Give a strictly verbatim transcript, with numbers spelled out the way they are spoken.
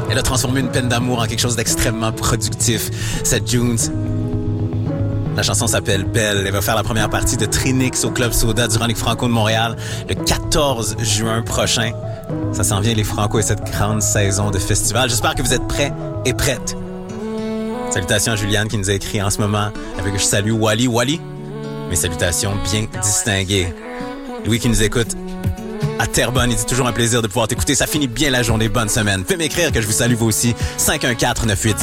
Elle a transformé une peine d'amour en quelque chose d'extrêmement productif. Cette Junes. La chanson s'appelle Belle. Elle va faire la première partie de Trinix au Club Soda durant les Franco de Montréal le quatorze juin prochain. Ça s'en vient, les Franco, et cette grande saison de festival. J'espère que vous êtes prêts et prêtes. Salutations à Juliane qui nous a écrit en ce moment avec je salue Wally. Wally, mes salutations bien distinguées. Louis qui nous écoute à Terrebonne, il dit toujours un plaisir de pouvoir t'écouter. Ça finit bien la journée. Bonne semaine. Fais m'écrire que je vous salue vous aussi. cinq un quatre neuf huit